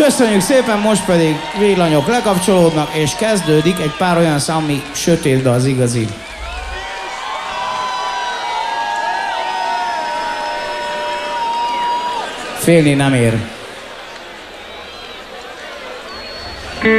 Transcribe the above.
Köszönjük szépen, most pedig villanyok lekapcsolódnak, és kezdődik egy pár olyan szám, ami sötét, de az igazi. Félni nem ér.